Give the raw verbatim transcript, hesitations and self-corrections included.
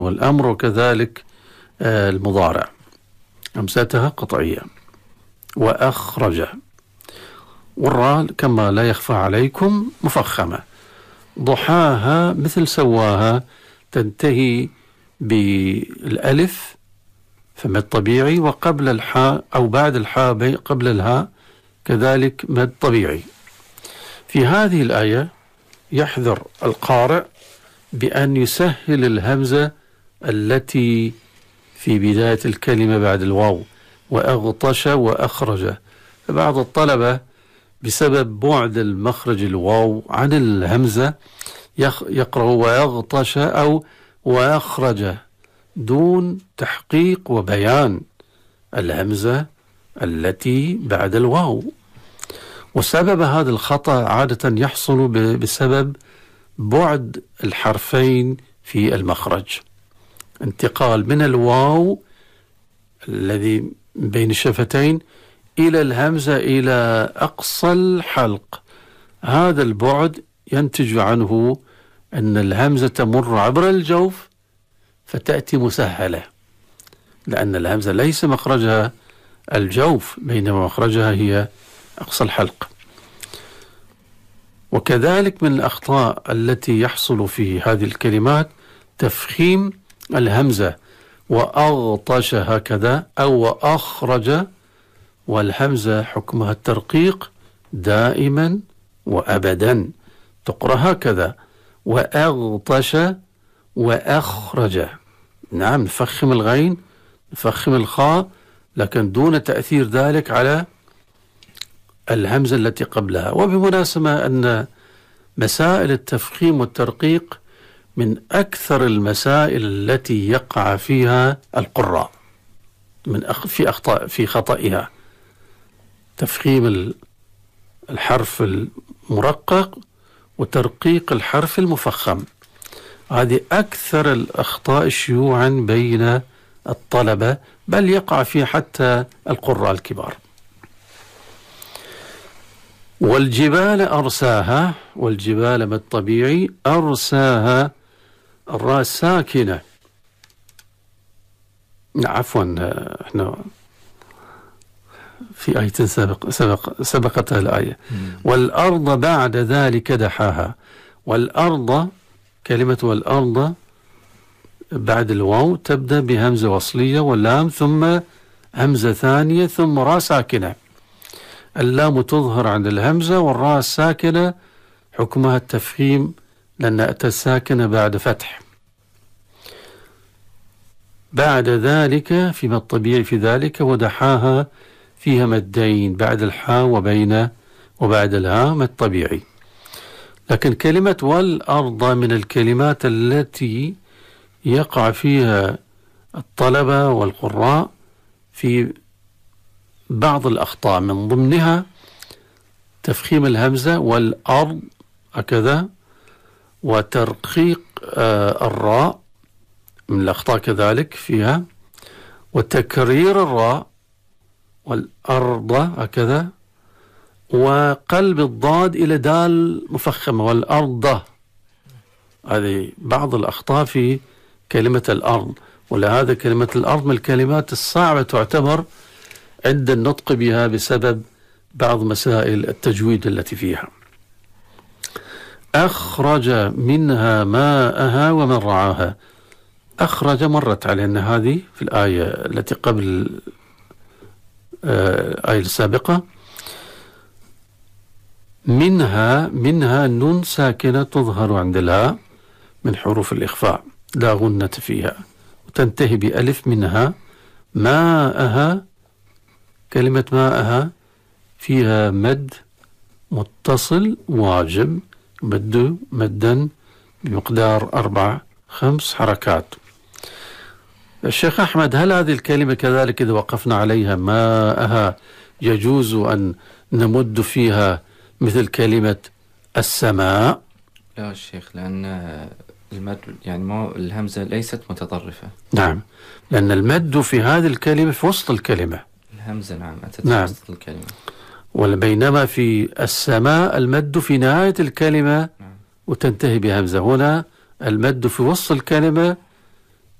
والأمر كذلك المضارع همزتها قطعية. وأخرج، والراء كما لا يخفى عليكم مفخمة. ضحاها مثل سواها تنتهي بالألف فمد طبيعي، وقبل الحاء أو بعد الحاء قبل الهاء كذلك مد طبيعي. في هذه الآية يحذر القارئ بأن يسهل الهمزة التي في بداية الكلمة بعد الواو، وأغطش وأخرج. فبعض الطلبة بسبب بعد المخرج الواو عن الهمزة يقرأ ويغطش أو ويخرج دون تحقيق وبيان الهمزة التي بعد الواو. وسبب هذا الخطأ عادة يحصل بسبب بعد الحرفين في المخرج، انتقال من الواو الذي بين الشفتين إلى الهمزة إلى أقصى الحلق. هذا البعد ينتج عنه أن الهمزة تمر عبر الجوف فتأتي مسهلة، لأن الهمزة ليس مخرجها الجوف بينما مخرجها هي أقصى الحلق. وكذلك من الأخطاء التي يحصل في هذه الكلمات تفخيم الهمزة، وأغطش هكذا أو وأخرج، والهمزة حكمها الترقيق دائما وأبدا، تقرأ هكذا وأغطش وأخرج. نعم، نفخم الغين نفخم الخاء، لكن دون تأثير ذلك على الهمزة التي قبلها. وبمناسبة أن مسائل التفخيم والترقيق من أكثر المسائل التي يقع فيها القراء من أخ في أخطاء في خطئها، تفخيم الحرف المرقق وترقيق الحرف المفخم. هذه أكثر الأخطاء شيوعا بين الطلبة، بل يقع فيها حتى القراء الكبار. والجبال أرساها، والجبال ما الطبيعي أرساها، الراء ساكنة. عفوا، احنا في آية سبق سبق سبقتها الآية. والأرض بعد ذلك دحاها. والأرض، كلمة والأرض بعد الواو تبدأ بهمزة وصلية واللام، ثم همزة ثانية، ثم راء ساكنة. اللام تظهر عند الهمزة، والراء الساكنة حكمها التفخيم لأن أتى الساكنة بعد فتح. بعد ذلك فيما الطبيعي في ذلك ودحاها فيها مدين بعد الحاء وبين وبعد الهاء مد طبيعي. لكن كلمة والأرض من الكلمات التي يقع فيها الطلبة والقراء في بعض الأخطاء، من ضمنها تفخيم الهمزة والأرض هكذا، وترقيق آه الراء من الأخطاء كذلك فيها، وتكرير الراء والأرض هكذا، وقلب الضاد إلى دال مفخمة والأرض. هذه بعض الأخطاء في كلمة الأرض، ولهذا كلمة الأرض من الكلمات الصعبة تعتبر عند النطق بها بسبب بعض مسائل التجويد التي فيها. أخرج منها ماءها ومرعاها. أخرج مرت علينا هذه في الآية التي قبل الآية السابقة. منها منها نون ساكنة تظهر عند الهاء من حروف الإخفاء، لا غنة فيها، وتنتهي بألف. منها ماءها، كلمة ماءها فيها مد متصل واجب، مد مدا بمقدار أربع خمس حركات. الشيخ أحمد، هل هذه الكلمة كذلك إذا وقفنا عليها ماءها يجوز أن نمد فيها مثل كلمة السماء؟ لا الشيخ، لأن المد يعني ما الهمزة ليست متطرفة. نعم، لأن المد في هذه الكلمة في وسط الكلمة. الهمزة نعم أتت نعم. في وسط الكلمة. وبينما في السماء المد في نهاية الكلمة نعم. وتنتهي بهمزة. هنا المد في وسط الكلمة